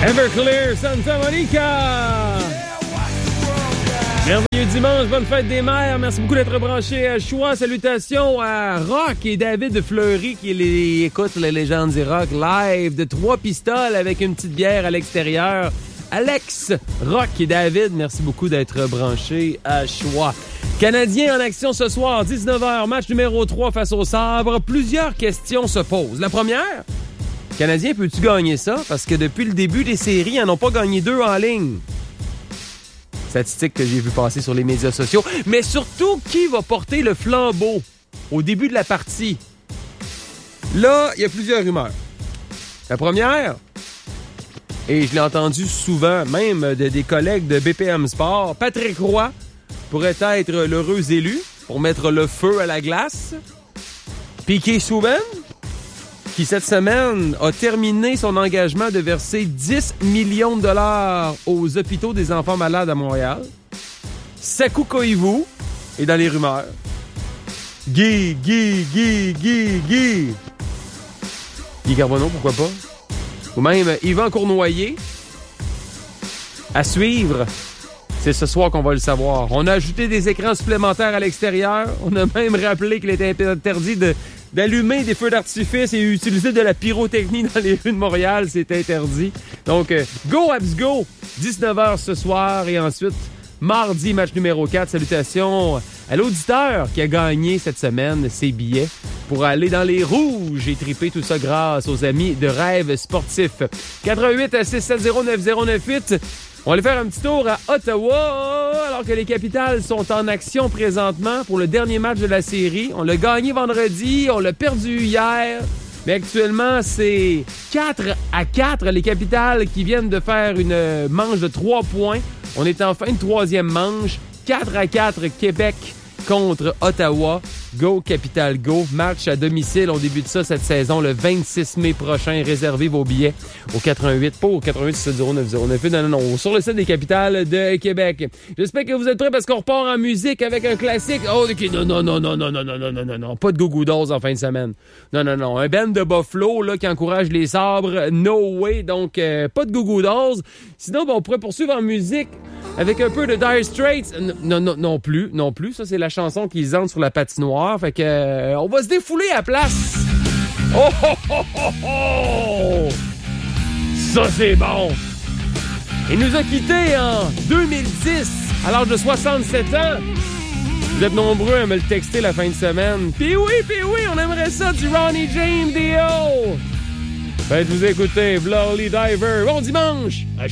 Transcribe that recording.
Everclear, Santa Monica! Merveilleux dimanche, bonne fête des mères. Merci beaucoup d'être branché à Choix. Salutations à Rock et David Fleury qui écoutent les légendes du rock live de 3 pistoles avec une petite bière à l'extérieur. Alex, Rock et David, merci beaucoup d'être branchés à Choix. Canadiens en action ce soir, 19h, match numéro 3 face au Sabre. Plusieurs questions se posent. La première, Canadien, peux-tu gagner ça? Parce que depuis le début des séries, ils n'en ont pas gagné 2 en ligne. Statistique que j'ai vu passer sur les médias sociaux. Mais surtout, qui va porter le flambeau au début de la partie? Là, il y a plusieurs rumeurs. La première, et je l'ai entendu souvent, même des collègues de BPM Sport, Patrick Roy pourrait être l'heureux élu pour mettre le feu à la glace. Piquet Souben, qui cette semaine a terminé son engagement de verser 10 millions de dollars aux hôpitaux des enfants malades à Montréal. Sakou Koivu est dans les rumeurs. Guy Carbonneau, pourquoi pas? Ou même Yvan Cournoyer. À suivre, c'est ce soir qu'on va le savoir. On a ajouté des écrans supplémentaires à l'extérieur. On a même rappelé qu'il était interdit d'allumer des feux d'artifice et utiliser de la pyrotechnie dans les rues de Montréal. C'est interdit. Donc, go Habs go! 19h ce soir et ensuite, mardi, match numéro 4. Salutations à l'auditeur qui a gagné cette semaine ses billets pour aller dans les rouges et triper tout ça grâce aux amis de Rêve Sportif. 88-670-9098. On va aller faire un petit tour à Ottawa, alors que les Capitals sont en action présentement pour le dernier match de la série. On l'a gagné vendredi, on l'a perdu hier, mais actuellement, c'est 4-4. Les Capitals qui viennent de faire une manche de 3 points. On est en fin de 3e manche. 4-4, Québec contre Ottawa. Go Capital Go. Match à domicile. On débute ça cette saison le 26 mai prochain. Réservez vos billets au 88, pas au 88 670 non, sur le site des Capitales de Québec. J'espère que vous êtes prêts parce qu'on repart en musique avec un classique. Oh, OK, non. Pas de Goo Goo Dolls en fin de semaine. Non. Un band de Buffalo, là, qui encourage les sabres. No way. Donc, pas de Goo Goo Dolls. Sinon, on pourrait poursuivre en musique avec un peu de Dire Straits. Non plus. Ça, c'est la chanson qu'ils entrent sur la patinoire. Fait que, on va se défouler à la place. Oh! Ça, c'est bon. Il nous a quittés en 2010, à l'âge de 67 ans. Vous êtes nombreux à me le texter la fin de semaine. Puis oui, on aimerait ça du Ronnie James Dio. Faites-vous écouter, Blurry Diver. Bon dimanche!